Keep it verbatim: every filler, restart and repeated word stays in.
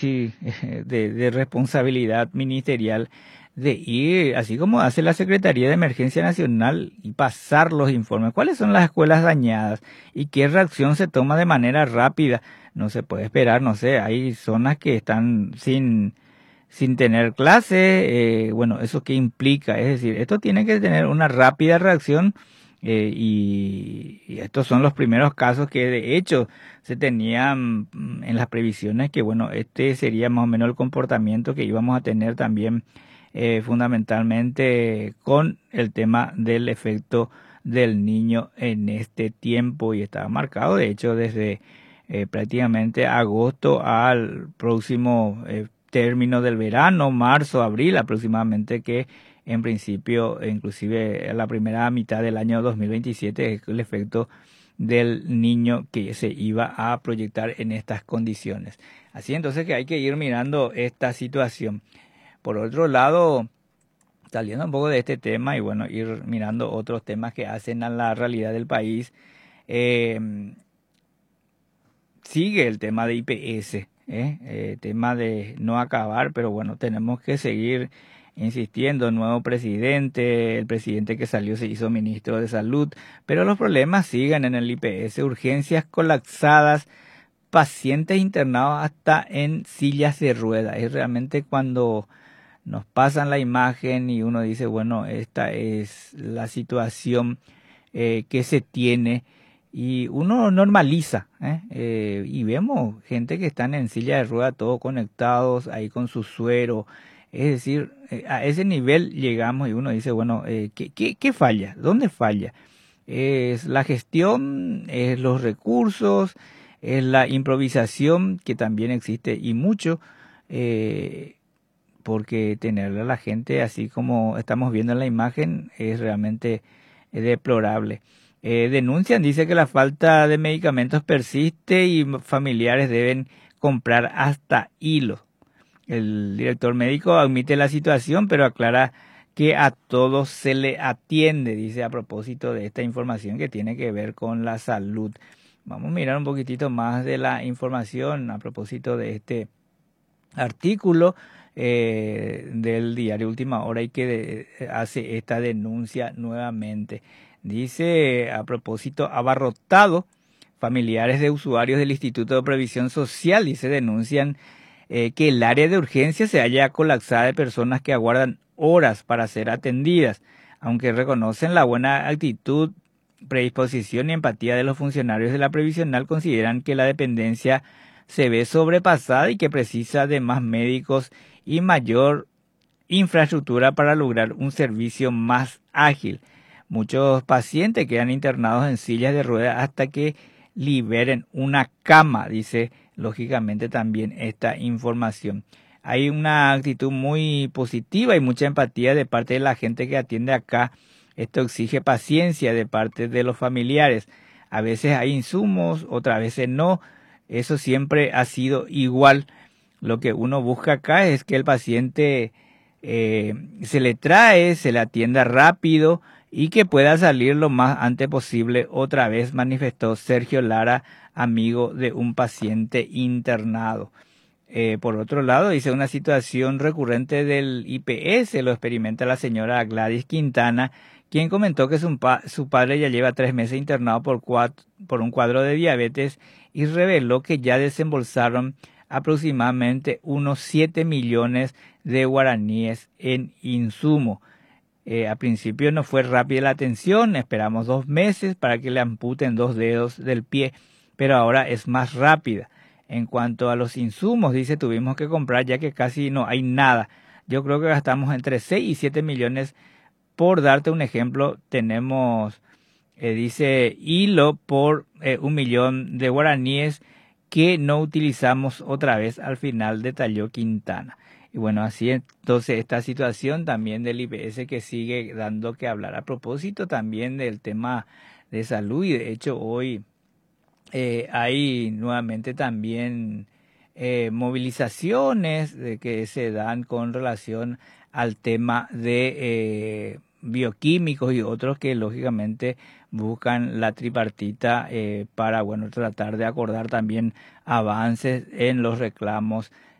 sí, de, de responsabilidad ministerial de ir, así como hace la Secretaría de Emergencia Nacional, y pasar los informes. ¿Cuáles son las escuelas dañadas y qué reacción se toma de manera rápida? No se puede esperar, no sé, hay zonas que están sin, sin tener clase, eh, bueno, ¿eso qué implica? Es decir, esto tiene que tener una rápida reacción, eh, y, y estos son los primeros casos que de hecho se tenían mm, en las previsiones que, bueno, este sería más o menos el comportamiento que íbamos a tener también, eh, fundamentalmente con el tema del efecto del niño en este tiempo, y estaba marcado de hecho desde eh, prácticamente agosto al próximo eh, término del verano, marzo, abril aproximadamente, que en principio, inclusive la primera mitad del año dos mil veintisiete, es el efecto del niño que se iba a proyectar en estas condiciones. Así entonces que hay que ir mirando esta situación. Por otro lado, saliendo un poco de este tema y bueno, ir mirando otros temas que hacen a la realidad del país, eh, sigue el tema de I P S, ¿eh? Eh, tema de no acabar, pero bueno, tenemos que seguir insistiendo. Nuevo presidente, el presidente que salió se hizo ministro de salud, pero los problemas siguen en el I P S, urgencias colapsadas, pacientes internados hasta en sillas de ruedas. Es realmente cuando nos pasan la imagen y uno dice, bueno, esta es la situación eh, que se tiene, y uno normaliza, ¿eh? Eh, y vemos gente que están en silla de ruedas, todos conectados ahí con su suero. Es decir, eh, a ese nivel llegamos y uno dice, bueno, eh, ¿qué, qué, qué falla? ¿Dónde falla? ¿Es la gestión? ¿Es los recursos? ¿Es la improvisación, que también existe y mucho? Eh, porque tenerle a la gente así como estamos viendo en la imagen es realmente eh, deplorable. Eh, denuncian, dice que la falta de medicamentos persiste y familiares deben comprar hasta hilos. El director médico admite la situación, pero aclara que a todos se le atiende, dice, a propósito de esta información que tiene que ver con la salud. Vamos a mirar un poquitito más de la información a propósito de este artículo eh, del diario Última Hora, y que de, hace esta denuncia nuevamente. Dice, a propósito, abarrotado, familiares de usuarios del Instituto de Previsión Social, dice, denuncian eh, que el área de urgencia se halla colapsada de personas que aguardan horas para ser atendidas, aunque reconocen la buena actitud, predisposición y empatía de los funcionarios de la previsional. Consideran que la dependencia se ve sobrepasada y que precisa de más médicos y mayor infraestructura para lograr un servicio más ágil. Muchos pacientes quedan internados en sillas de ruedas hasta que liberen una cama, dice lógicamente también esta información. Hay una actitud muy positiva y mucha empatía de parte de la gente que atiende acá. Esto exige paciencia de parte de los familiares. A veces hay insumos, otras veces no. Eso siempre ha sido igual. Lo que uno busca acá es que el paciente eh, se le trae, se le atienda rápido y que pueda salir lo más antes posible. Otra vez manifestó Sergio Lara, amigo de un paciente internado. Eh, por otro lado, dice, una situación recurrente del I P S lo experimenta la señora Gladys Quintana, quien comentó que su, pa su padre ya lleva tres meses internado por, por un cuadro de diabetes, y reveló que ya desembolsaron aproximadamente unos siete millones de guaraníes en insumo. Eh, a principio no fue rápida la atención, esperamos dos meses para que le amputen dos dedos del pie, pero ahora es más rápida. En cuanto a los insumos, dice, tuvimos que comprar ya que casi no hay nada. Yo creo que gastamos entre seis y siete millones. Por darte un ejemplo, tenemos, eh, dice, hilo por eh, un millón de guaraníes que no utilizamos otra vez al final, detalló Quintana. Y bueno, así entonces esta situación también del I P S que sigue dando que hablar. A propósito también del tema de salud, y de hecho hoy eh, hay nuevamente también eh, movilizaciones de que se dan con relación al tema de eh, bioquímicos y otros que lógicamente buscan la tripartita eh, para bueno tratar de acordar también avances en los reclamos